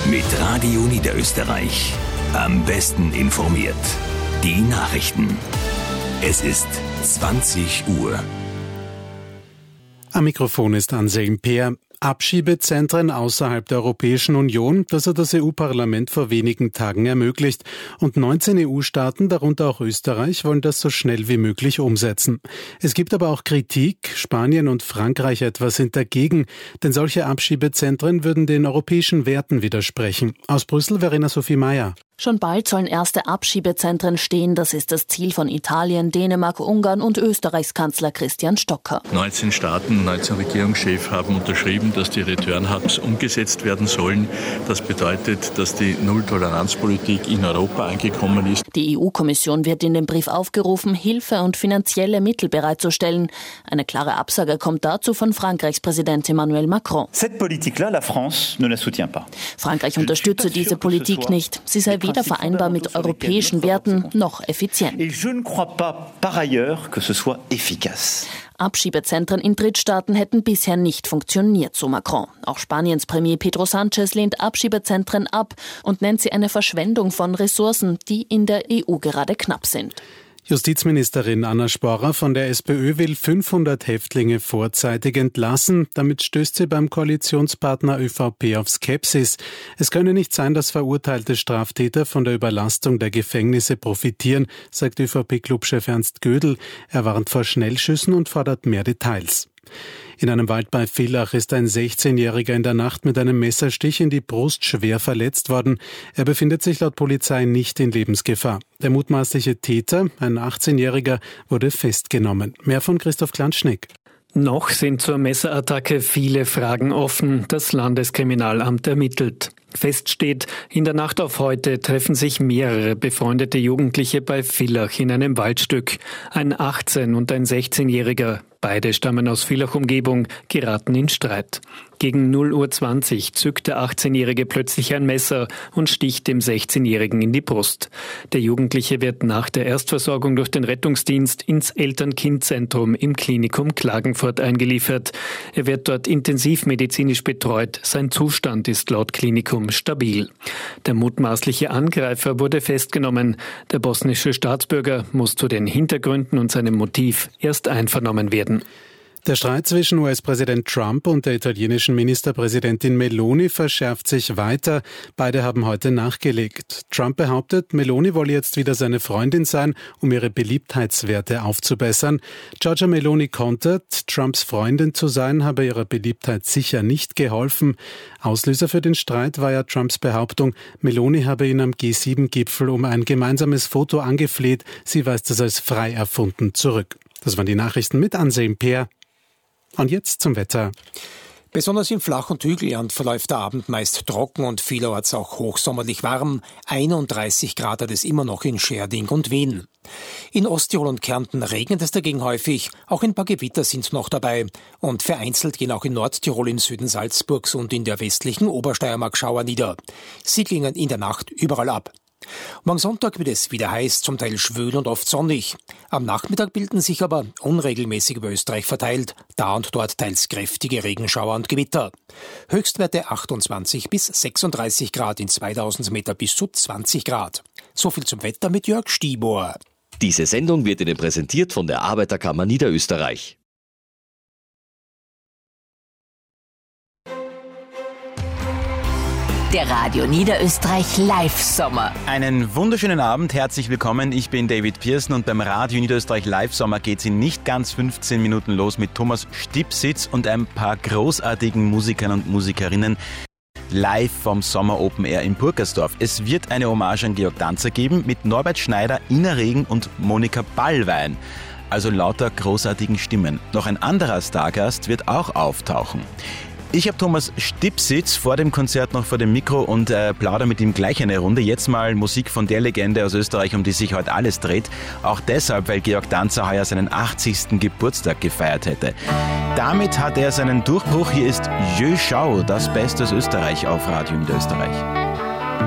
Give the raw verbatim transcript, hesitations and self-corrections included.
Mit Radio Niederösterreich. Am besten informiert. Die Nachrichten. Es ist zwanzig Uhr. Am Mikrofon ist Anselm Peer. Abschiebezentren außerhalb der Europäischen Union, das hat das E U-Parlament vor wenigen Tagen ermöglicht. Und neunzehn E U-Staaten, darunter auch Österreich, wollen das so schnell wie möglich umsetzen. Es gibt aber auch Kritik. Spanien und Frankreich etwa sind dagegen, denn solche Abschiebezentren würden den europäischen Werten widersprechen. Aus Brüssel, Verena Sophie Mayer. Schon bald sollen erste Abschiebezentren stehen. Das ist das Ziel von Italien, Dänemark, Ungarn und Österreichs Kanzler Christian Stocker. neunzehn Staaten, neunzehn Regierungschefs haben unterschrieben, dass die Return-Hubs umgesetzt werden sollen. Das bedeutet, dass die Null-Toleranz-Politik in Europa angekommen ist. Die E U-Kommission wird in dem Brief aufgerufen, Hilfe und finanzielle Mittel bereitzustellen. Eine klare Absage kommt dazu von Frankreichs Präsident Emmanuel Macron. Frankreich unterstütze diese Politik nicht. Sie sei weder vereinbar mit europäischen Werten noch effizient. Abschiebezentren in Drittstaaten hätten bisher nicht funktioniert, so Macron. Auch Spaniens Premier Pedro Sánchez lehnt Abschiebezentren ab und nennt sie eine Verschwendung von Ressourcen, die in der E U gerade knapp sind. Justizministerin Anna Sporrer von der SPÖ will fünfhundert Häftlinge vorzeitig entlassen. Damit stößt sie beim Koalitionspartner ÖVP auf Skepsis. Es könne nicht sein, dass verurteilte Straftäter von der Überlastung der Gefängnisse profitieren, sagt ÖVP-Clubchef Ernst Gödel. Er warnt vor Schnellschüssen und fordert mehr Details. In einem Wald bei Villach ist ein sechzehnjähriger in der Nacht mit einem Messerstich in die Brust schwer verletzt worden. Er befindet sich laut Polizei nicht in Lebensgefahr. Der mutmaßliche Täter, ein achtzehnjähriger, wurde festgenommen. Mehr von Christoph Klanschnick. Noch sind zur Messerattacke viele Fragen offen. Das Landeskriminalamt ermittelt. Fest steht, in der Nacht auf heute treffen sich mehrere befreundete Jugendliche bei Villach in einem Waldstück. Ein achtzehn- und ein sechzehnjähriger, beide stammen aus Villach-Umgebung, geraten in Streit. Gegen null Uhr zwanzig zückt der achtzehnjährige plötzlich ein Messer und sticht dem sechzehnjährigen in die Brust. Der Jugendliche wird nach der Erstversorgung durch den Rettungsdienst ins Eltern-Kind-Zentrum im Klinikum Klagenfurt eingeliefert. Er wird dort intensivmedizinisch betreut. Sein Zustand ist laut Klinikum stabil. Der mutmaßliche Angreifer wurde festgenommen. Der bosnische Staatsbürger muss zu den Hintergründen und seinem Motiv erst einvernommen werden. Der Streit zwischen U S-Präsident Trump und der italienischen Ministerpräsidentin Meloni verschärft sich weiter. Beide haben heute nachgelegt. Trump behauptet, Meloni wolle jetzt wieder seine Freundin sein, um ihre Beliebtheitswerte aufzubessern. Giorgia Meloni kontert, Trumps Freundin zu sein, habe ihrer Beliebtheit sicher nicht geholfen. Auslöser für den Streit war ja Trumps Behauptung, Meloni habe ihn am G sieben Gipfel um ein gemeinsames Foto angefleht. Sie weist es als frei erfunden zurück. Das waren die Nachrichten mit Anselm Peer. Und jetzt zum Wetter. Besonders im Flach- und Hügelland verläuft der Abend meist trocken und vielerorts auch hochsommerlich warm. einunddreißig Grad hat es immer noch in Scherding und Wien. In Osttirol und Kärnten regnet es dagegen häufig. Auch ein paar Gewitter sind noch dabei. Und vereinzelt gehen auch in Nordtirol, im Süden Salzburgs und in der westlichen Obersteiermark Schauer nieder. Sie klingen in der Nacht überall ab. Morgen Sonntag wird es wieder heiß, zum Teil schwül und oft sonnig. Am Nachmittag bilden sich aber unregelmäßig über Österreich verteilt, da und dort teils kräftige Regenschauer und Gewitter. Höchstwerte achtundzwanzig bis sechsunddreißig Grad, in zweitausend Meter bis zu zwanzig Grad. So viel zum Wetter mit Jörg Stiebohr. Diese Sendung wird Ihnen präsentiert von der Arbeiterkammer Niederösterreich. Der Radio Niederösterreich Live-Sommer. Einen wunderschönen Abend, herzlich willkommen. Ich bin David Pearson und beim Radio Niederösterreich Live-Sommer geht's in nicht ganz fünfzehn Minuten los mit Thomas Stipsitz und ein paar großartigen Musikern und Musikerinnen live vom Sommer Open Air in Burgersdorf. Es wird eine Hommage an Georg Danzer geben mit Norbert Schneider, Ina Regen und Monika Ballwein. Also lauter großartigen Stimmen. Noch ein anderer Stargast wird auch auftauchen. Ich habe Thomas Stipsitz vor dem Konzert noch vor dem Mikro und äh, plaudere mit ihm gleich eine Runde. Jetzt mal Musik von der Legende aus Österreich, um die sich heute alles dreht. Auch deshalb, weil Georg Danzer heuer seinen achtzigsten Geburtstag gefeiert hätte. Damit hat er seinen Durchbruch. Hier ist Jö Schau, das Beste aus Österreich auf Radio Niederösterreich.